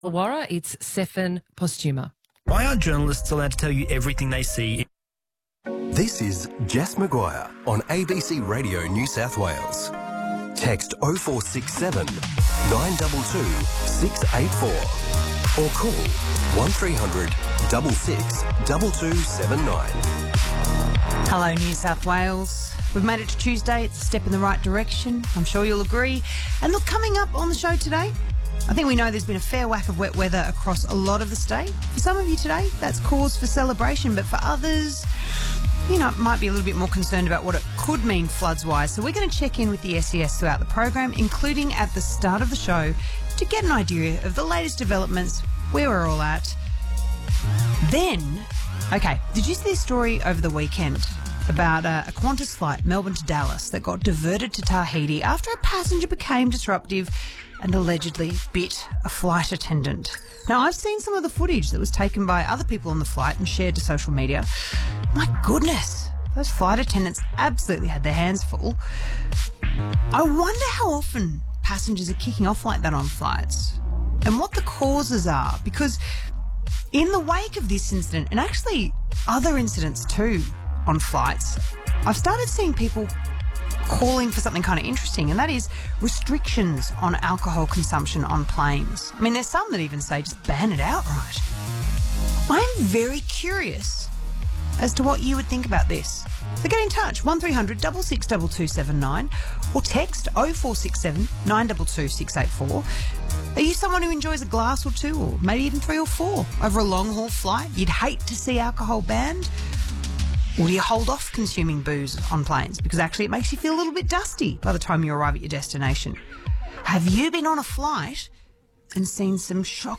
Illawarra, it's Stefan Postuma. Why aren't journalists allowed to tell you everything they see? This is Jess Maguire on ABC Radio New South Wales. Text 0467 922 684 or call 1300 66 2279. Hello, New South Wales. We've made it to Tuesday. It's a step in the right direction. I'm sure you'll agree. And look, coming up on the show today, I think we know there's been a fair whack of wet weather across a lot of the state. For some of you today, that's cause for celebration, but for others, you know, might be a little bit more concerned about what it could mean floods-wise. So we're going to check in with the SES throughout the program, including at the start of the show, to get an idea of the latest developments, where we're all at. Then, okay, did you see this story over the weekend about a Qantas flight, Melbourne to Dallas, that got diverted to Tahiti after a passenger became disruptive and allegedly bit a flight attendant? Now, I've seen some of the footage that was taken by other people on the flight and shared to social media. My goodness, those flight attendants absolutely had their hands full. I wonder how often passengers are kicking off like that on flights and what the causes are, because in the wake of this incident, and actually other incidents too on flights, I've started seeing people calling for something kind of interesting, and that is restrictions on alcohol consumption on planes. I mean, there's some that even say just ban it outright. I'm very curious as to what you would think about this. So get in touch, 1300 66 2279 or text 0467 922 684. Are you someone who enjoys a glass or two, or maybe even 3 or 4 over a long-haul flight? You'd hate to see alcohol banned? Or do you hold off consuming booze on planes because actually it makes you feel a little bit dusty by the time you arrive at your destination? Have you been on a flight and seen some shocking